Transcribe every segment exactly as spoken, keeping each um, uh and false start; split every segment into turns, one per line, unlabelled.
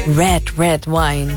Red, red wine.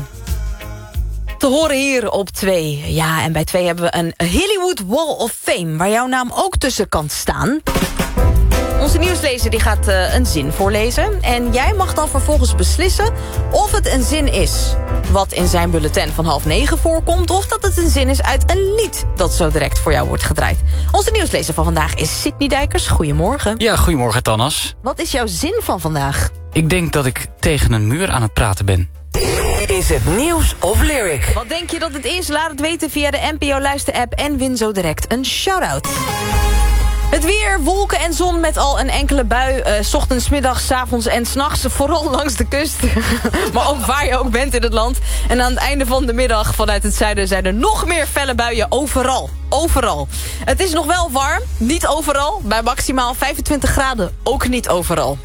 Te horen hier op twee. Ja, en bij twee hebben we een Hollywood Wall of Fame... waar jouw naam ook tussen kan staan. Onze nieuwslezer die gaat uh, een zin voorlezen. En jij mag dan vervolgens beslissen of het een zin is... wat in zijn bulletin van half negen voorkomt... of dat het een zin is uit een lied dat zo direct voor jou wordt gedraaid. Onze nieuwslezer van vandaag is Sidney Dijkers. Goedemorgen.
Ja, goedemorgen, Tannas.
Wat is jouw zin van vandaag?
Ik denk dat ik tegen een muur aan het praten ben.
Is het nieuws of lyric?
Wat denk je dat het is? Laat het weten via de N P O Luister-app... en win zo direct een shout-out. Het weer, wolken en zon met al een enkele bui. Uh, 's ochtends, 's middags, 's avonds en 's nachts. Vooral langs de kust. Maar ook waar je ook bent in het land. En aan het einde van de middag vanuit het zuiden... zijn er nog meer felle buien overal. Overal. Het is nog wel warm. Niet overal. Bij maximaal vijfentwintig graden. Ook niet overal.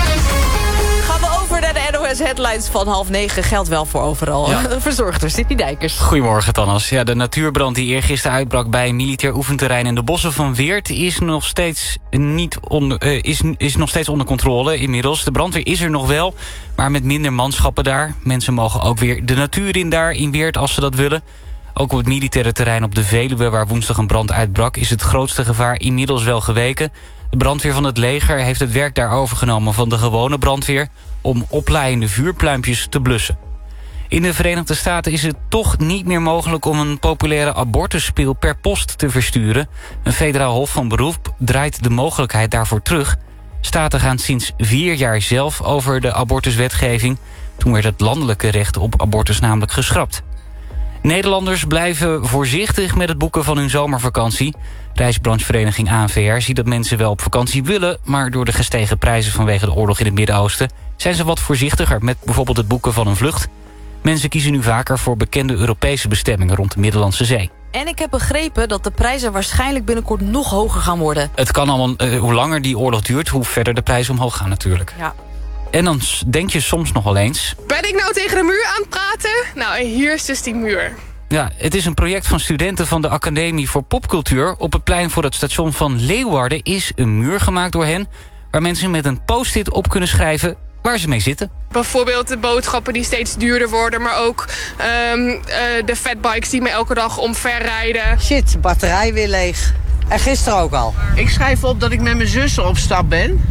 Gaan we over naar de N O S Headlines van half negen. Geldt wel voor overal. Ja. Verzorgder Sidney Dijkers.
Goedemorgen, Tannas. Ja, de natuurbrand die eergisteren uitbrak bij een militair oefenterrein in de bossen van Weert is nog steeds, niet onder, uh, is, is nog steeds onder controle inmiddels. De brandweer is er nog wel, maar met minder manschappen daar. Mensen mogen ook weer de natuur in daar in Weert als ze dat willen. Ook op het militaire terrein op de Veluwe, waar woensdag een brand uitbrak, is het grootste gevaar inmiddels wel geweken. De brandweer van het leger heeft het werk daar overgenomen van de gewone brandweer om oplaaiende vuurpluimpjes te blussen. In de Verenigde Staten is het toch niet meer mogelijk om een populaire abortuspil per post te versturen. Een federaal hof van beroep draait de mogelijkheid daarvoor terug. Staten gaan sinds vier jaar zelf over de abortuswetgeving. Toen werd het landelijke recht op abortus namelijk geschrapt. Nederlanders blijven voorzichtig met het boeken van hun zomervakantie. Reisbranchevereniging A N V R ziet dat mensen wel op vakantie willen, maar door de gestegen prijzen vanwege de oorlog in het Midden-Oosten zijn ze wat voorzichtiger met bijvoorbeeld het boeken van een vlucht. Mensen kiezen nu vaker voor bekende Europese bestemmingen rond de Middellandse Zee.
En ik heb begrepen dat de prijzen waarschijnlijk binnenkort nog hoger gaan worden.
Het kan allemaal, uh, hoe langer die oorlog duurt, hoe verder de prijzen omhoog gaan natuurlijk.
Ja.
En dan denk je soms nog wel eens...
Ben ik nou tegen de muur aan het praten? Nou, en hier is dus die muur.
Ja, het is een project van studenten van de Academie voor Popcultuur. Op het plein voor het station van Leeuwarden is een muur gemaakt door hen, waar mensen met een post-it op kunnen schrijven waar ze mee zitten.
Bijvoorbeeld de boodschappen die steeds duurder worden, maar ook um, uh, de fatbikes die me elke dag omverrijden.
Shit, de batterij weer leeg. En gisteren ook al.
Ik schrijf op dat ik met mijn zussen op stap ben.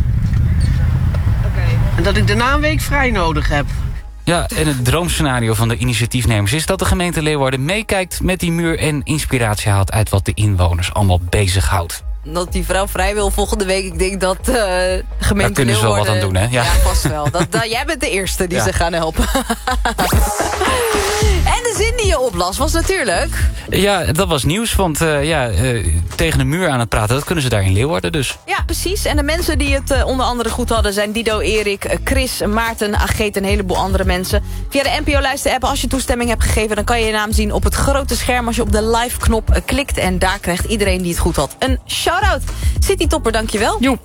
Okay. En dat ik daarna een week vrij nodig heb.
Ja, en het droomscenario van de initiatiefnemers is dat de gemeente Leeuwarden meekijkt met die muur en inspiratie haalt uit wat de inwoners allemaal bezighoudt.
Dat die vrouw vrij wil volgende week. Ik denk dat uh, de gemeente
Daar kunnen ze wel wat aan doen, hè? Ja,
ja vast wel. Dat, dat, jij bent de eerste die ja. ze gaan helpen. En de zin die je oplas was natuurlijk...
Ja, dat was nieuws, want uh, ja, uh, tegen de muur aan het praten, dat kunnen ze daar in Leeuwarden dus.
Ja, precies. En de mensen die het uh, onder andere goed hadden zijn Dido, Erik, Chris, Maarten, Ageet en een heleboel andere mensen. Via de N P O Luister-app, als je toestemming hebt gegeven, dan kan je je naam zien op het grote scherm als je op de live-knop uh, klikt. En daar krijgt iedereen die het goed had een shout-out. City Topper, dankjewel.
Joep.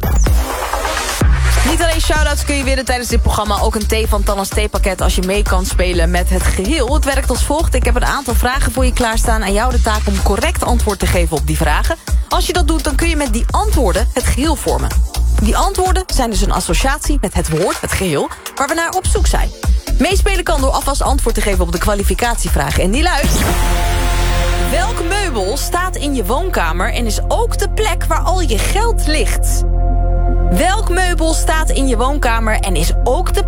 Niet alleen shout-outs kun je winnen tijdens dit programma. Ook een thee van Tannas theepakket als je mee kan spelen met het geheel. Het werkt als volgt. Ik heb een aantal vragen voor je klaarstaan. Aan jou de taak om correct antwoord te geven op die vragen. Als je dat doet, dan kun je met die antwoorden het geheel vormen. Die antwoorden zijn dus een associatie met het woord, het geheel, waar we naar op zoek zijn. Meespelen kan door alvast antwoord te geven op de kwalificatievraag. En die luidt: welk meubel staat in je woonkamer en is ook de plek waar al je geld ligt? Welk meubel staat in je woonkamer en is ook de